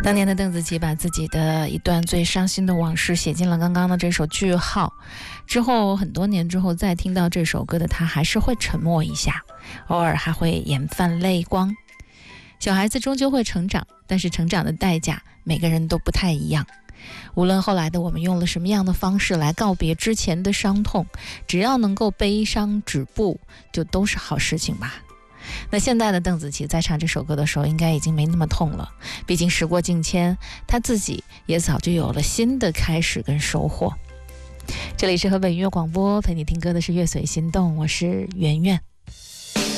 当年的邓紫棋把自己的一段最伤心的往事写进了刚刚的这首句号之后，很多年之后再听到这首歌的他还是会沉默一下，偶尔还会眼泛泪光。小孩子终究会成长，但是成长的代价每个人都不太一样。无论后来的我们用了什么样的方式来告别之前的伤痛，只要能够悲伤止步，就都是好事情吧。那现在的邓紫棋在唱这首歌的时候应该已经没那么痛了，毕竟时过境迁，她自己也早就有了新的开始跟收获。这里是河北音乐广播，陪你听歌的是乐随心动，我是圆圆。